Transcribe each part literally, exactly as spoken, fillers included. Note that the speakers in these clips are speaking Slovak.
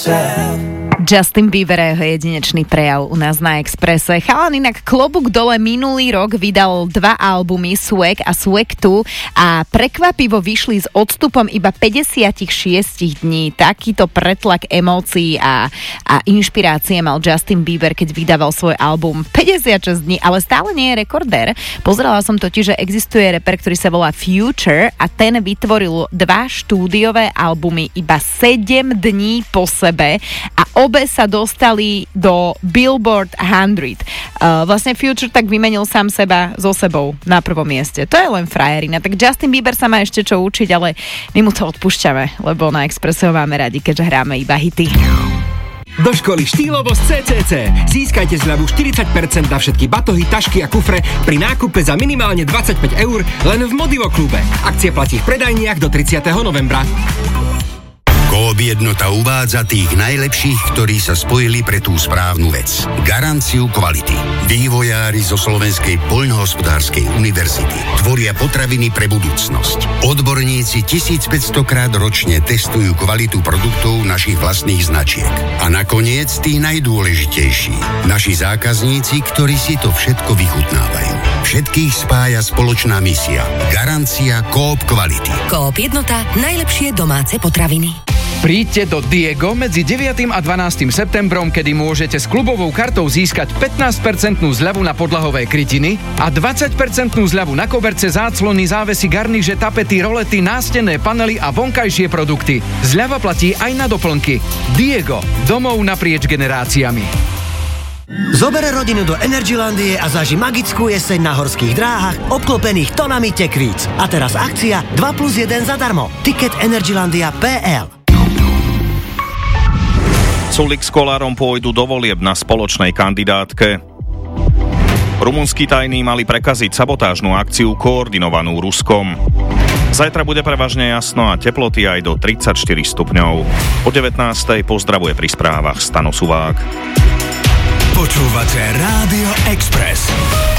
Justin Bieber a jeho jedinečný prejav u nás na Expresse. Chalan inak klobúk dole minulý rok vydal dva albumy Swag a Swag dva a prekvapivo vyšli s odstupom iba päťdesiatšesť dní. Takýto pretlak emócií a, a inšpirácie mal Justin Bieber, keď vydával svoj album päťdesiatšesť dní, ale stále nie je rekordér. Pozerala som totiž, že existuje reper, ktorý sa volá Future a ten vytvoril dva štúdiové albumy iba sedem dní po sebe a obe sa dostali do Billboard sto. Uh, vlastne Future tak vymenil sám seba so sebou na prvom mieste. To je len frajerina. Tak Justin Bieber sa má ešte čo učiť, ale my mu to odpúšťame, lebo na Expresse ho máme radi, keďže hráme iba hity. Do školy štýlovo z cé cé cé. Získajte zľavu štyridsať percent na všetky batohy, tašky a kufre pri nákupe za minimálne dvadsaťpäť eur len v Modivo klube. Akcia platí v predajniach do tridsiateho novembra. Coop Jednota uvádza tých najlepších, ktorí sa spojili pre tú správnu vec. Garanciu kvality. Vývojári zo Slovenskej poľnohospodárskej univerzity tvoria potraviny pre budúcnosť. Odborníci tisícpäťsto krát ročne testujú kvalitu produktov našich vlastných značiek. A nakoniec tí najdôležitejší. Naši zákazníci, ktorí si to všetko vychutnávajú. Všetkých spája spoločná misia. Garancia Coop kvality. Coop Jednota. Najlepšie domáce potraviny. Príďte do Diego medzi deviateho a dvanásteho septembrom, kedy môžete s klubovou kartou získať pätnásť percent zľavu na podlahové krytiny a dvadsať percent zľavu na koberce, záclony, závesy, garniže, tapety, rolety, nástenné panely a vonkajšie produkty. Zľava platí aj na doplnky. Diego, domov naprieč generáciami. Zobere rodinu do Energylandie a zaži magickú jeseň na horských dráhach obklopených tonami tekvíc. A teraz akcia dva plus jeden zadarmo. Tiket energylandia bodka es el. Sulík s Kollárom pôjdu do volieb na spoločnej kandidátke. Rumunskí tajní mali prekaziť sabotážnu akciu koordinovanú Ruskom. Zajtra bude prevažne jasno a teploty aj do tridsaťštyri stupňov. O devätnástej pozdravuje pri správach Stano Suvák. Počúvate Rádio Express.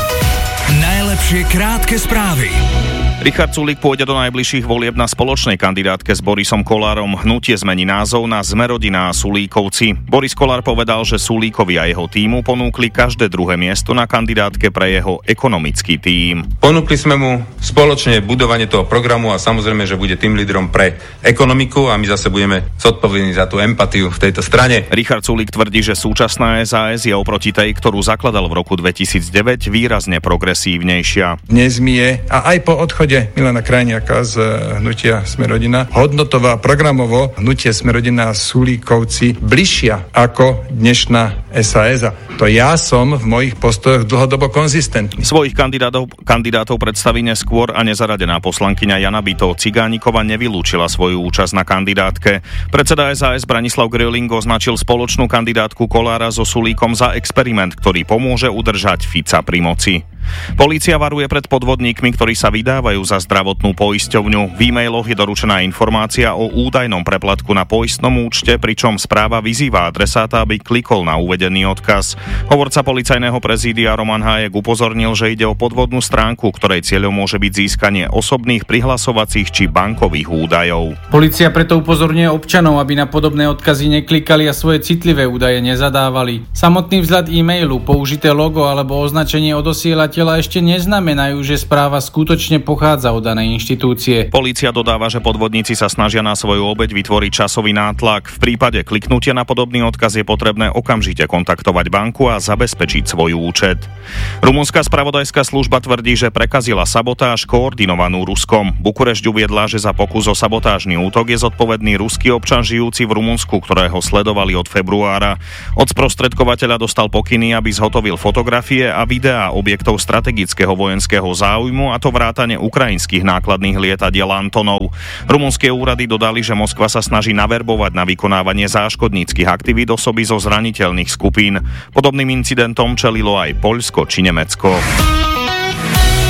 Najlepšie krátke správy. Richard Sulík pôjde do najbližších volieb na spoločnej kandidátke s Borisom Kollárom. Hnutie zmení názov na Zmerodina a Sulíkovci. Boris Kollár povedal, že Sulíkovi a jeho tímu ponúkli každé druhé miesto na kandidátke pre jeho ekonomický tím. Ponúkli sme mu spoločne budovanie toho programu a samozrejme, že bude tým lídrom pre ekonomiku a my zase budeme zodpovední za tú empatiu v tejto strane. Richard Sulík tvrdí, že súčasná es a es je oproti tej, ktorú zakladal v roku dvetisícdeväť, výrazne progresívnejšia. Dnes mi je a aj po odchode Milana Krajniaka z hnutia Smerodina hodnotovo a programovo hnutie Smerodina a Sulíkovci bližšia ako dnešná es a es. To ja som v mojich postojoch dlhodobo konzistentný. Svojich kandidátov, kandidátov predstaví neskôr a nezaradená poslankyňa Jana Byto Cigánikova nevylúčila svoju účasť na kandidátke. Predseda es a es Branislav Grilling označil spoločnú kandidátku Kollára so Sulíkom za experiment, ktorý pomôže udržať Fica pri moci. Polícia varuje pred podvodníkmi, ktorí sa vydávajú za zdravotnú poisťovňu. V e-mailoch je doručená informácia o údajnom preplatku na poistnom účte, pričom správa vyzýva adresáta, aby klikol na uvedený odkaz. Hovorca policajného prezídia Roman Hájek upozornil, že ide o podvodnú stránku, ktorej cieľom môže byť získanie osobných prihlasovacích či bankových údajov. Polícia preto upozorňuje občanov, aby na podobné odkazy neklikali a svoje citlivé údaje nezadávali. Samotný vzhľad e-mailu, použité logo alebo označenie odosielateľa ešte neznamenajú, že správa skutočne pochádza od danej inštitúcie. Polícia dodáva, že podvodníci sa snažia na svoju obeť vytvoriť časový nátlak. V prípade kliknutia na podobný odkaz je potrebné okamžite kontaktovať banku a zabezpečiť svoj účet. Rumunská spravodajská služba tvrdí, že prekazila sabotáž koordinovanú Ruskom. Bukurešť uviedla, že za pokus o sabotážny útok je zodpovedný ruský občan žijúci v Rumunsku, ktorého sledovali od februára. Od sprostredkovateľa dostal pokyny, aby zhotovil fotografie a videá objektov strategického vojenského záujmu, a to vrátane ukrajinských nákladných lietadiel Antonov. Rumunské úrady dodali, že Moskva sa snaží naverbovať na vykonávanie záškodníckych aktivít osoby zo zraniteľných skupín. Podobným incidentom čelilo aj Poľsko či Nemecko.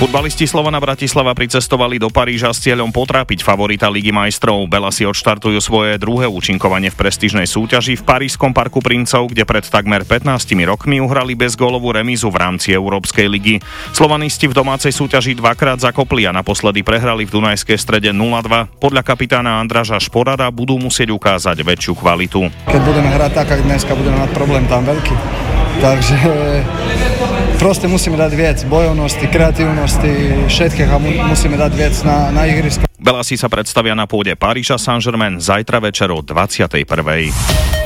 Futbalisti Slovana Bratislava pricestovali do Paríža s cieľom potrápiť favorita Ligy majstrov. Belasi odštartujú svoje druhé účinkovanie v prestížnej súťaži v Parížskom parku princov, kde pred takmer pätnástimi rokmi uhrali bezgólovú remízu v rámci Európskej ligy. Slovanisti v domácej súťaži dvakrát zakopli a naposledy prehrali v Dunajskej Strede nula dva. Podľa kapitána Andraža Šporara budú musieť ukázať väčšiu kvalitu. Keď budeme hrať tak, ako dneska, budeme mať problém tam veľký. Takže proste musíme dať viac bojovnosti, kreatívnosti, všetkých a musíme dať viac na, na ihrisko. Belasi sa predstavia na pôde Paríža Saint-Germain zajtra večer o dvadsiatej prvej.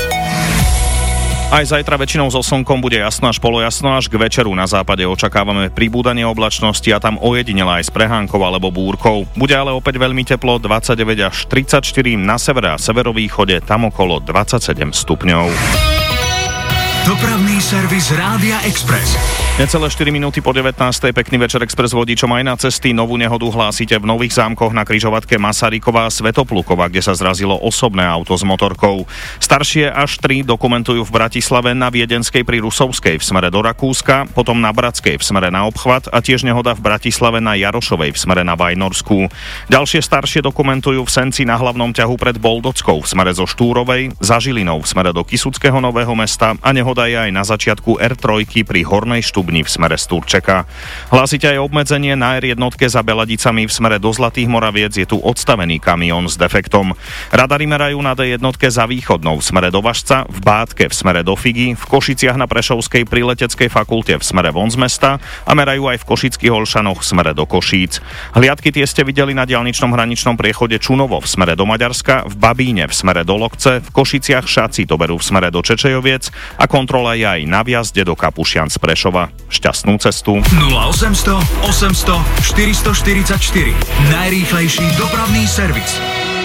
Aj zajtra väčšinou so slnkom bude jasno až polojasno, až k večeru na západe očakávame pribúdanie oblačnosti a tam ojedinele aj s prehánkou alebo búrkou. Bude ale opäť veľmi teplo, dvadsaťdeväť až tridsaťštyri, na severe a severovýchode tam okolo dvadsaťsedem stupňov. Dopravný servis Rádia Express. Necelé štyri minúty po devätnástej. Pekný večer Express vodičom aj na cesty. Novú nehodu hlásite v Nových Zámkoch na križovatke Masaryková a Svätoplukova, kde sa zrazilo osobné auto s motorkou. Staršie až tri dokumentujú v Bratislave na Viedenskej pri Rusovskej v smere do Rakúska, potom na Bratskej v smere na obchvat a tiež nehoda v Bratislave na Jarošovej v smere na Vajnorsku. Ďalšie staršie dokumentujú v Senci na hlavnom ťahu pred Boldockou v smere zo Štúrovej, za Žilinou v smere do Kysuckého Nového Mesta a nehoda je aj na začiatku er tri pri Hornej Štubni v smere z Turčeka. Hlásite aj obmedzenie na er jeden za Beladicami v smere do Zlatých Moraviec, je tu odstavený kamión s defektom. Radary merajú na dé jeden za Východnou v smere do Važca, v Bátke v smere do Figy, v Košiciach na Prešovskej pri Leteckej fakulte v smere von z mesta a merajú aj v Košických Olšanoch v smere do Košíc. Hliadky tie ste videli na diaľničnom hraničnom priechode Čunovo v smere do Maďarska, v Babíne v smere do Lokce, v Košiciach Šaci to berú v smere do Čečejoviec a kontrola je aj na vjazde do Kapušian z Prešova. Šťastnú cestu. nula osemsto osemsto štyristoštyridsaťštyri. Najrýchlejší dopravný servis.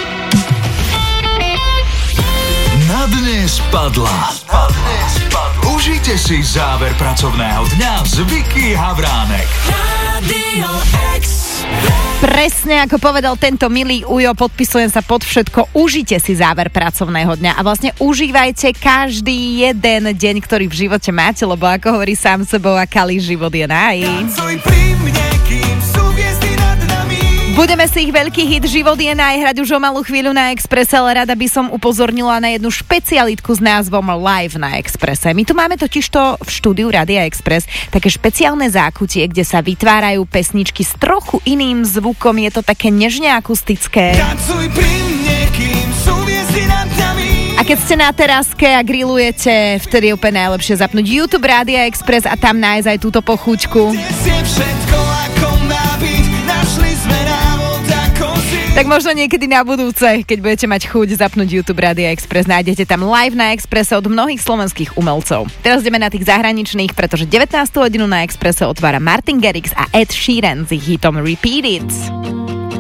Na dnes padla. Užite si záver pracovného dňa s Vicky Havránek. Radio Express. Presne ako povedal tento milý Ujo, podpisujem sa pod všetko. Užite si záver pracovného dňa a vlastne užívajte každý jeden deň, ktorý v živote máte, lebo ako hovorí sám sebou, a kalý život je naj. Budeme si ich veľký hit Život je najhrať už o malú chvíľu na Expresse, ale rada by som upozornila na jednu špecialitku s názvom Live na Expresse. My tu máme totižto v štúdiu Rádia Express také špeciálne zákutie, kde sa vytvárajú pesničky s trochu iným zvukom, je to také nežne akustické. A keď ste na teraske a grillujete, vtedy je úplne najlepšie zapnúť YouTube Rádia Express a tam nájsť aj túto pochúťku. Tak možno niekedy na budúce, keď budete mať chuť zapnúť YouTube Rádia Express, nájdete tam Live na Expresse od mnohých slovenských umelcov. Teraz ideme na tých zahraničných, pretože devätnástu hodinu na Expresse otvára Martin Garrix a Ed Sheeran s ich hitom Repeat It.